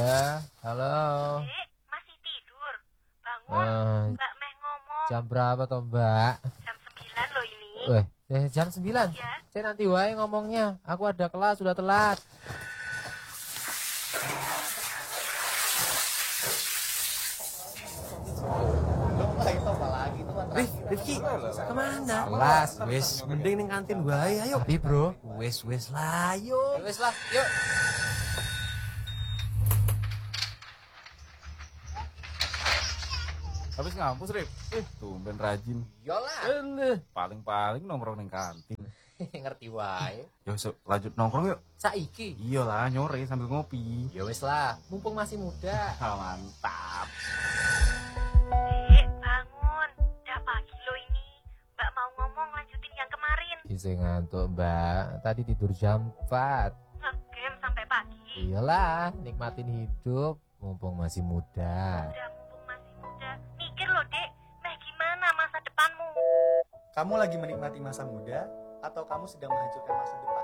Ya, halo. Dek, masih tidur? Bangun, Eh, Mbak Meh ngomong. jam berapa toh, Mbak? Jam 9 loh ini. Jam 9. Ya, Saya nanti wae ngomongnya. Aku ada kelas, sudah telat. Rifki, kemana? Kelas, Wis, mending ning kantin wae, ayo. Tapi, Bro. Wis lah, ayo. Wes lah, yuk. Habis ngampus, Rip. Tumben rajin. Yolah. Paling-paling nongkrong ning kantin. Ngerti wae. Ya lanjut nongkrong yuk. Saiki. Iyalah, nyore sambil ngopi. Ya wes lah, mumpung masih muda. Mantap. Dek, bangun. Udah pagi loh ini. Mbak mau ngomong lanjutin yang kemarin. Bisa ngantuk, Mbak. Tadi tidur jam 4. Ngegame sampai pagi. Iyalah, nikmatin hidup mumpung masih muda. Udah mumpung masih muda. Mikir loh, Dek. Meh gimana masa depanmu? Kamu lagi menikmati masa muda atau kamu sedang menghancurkan masa depan?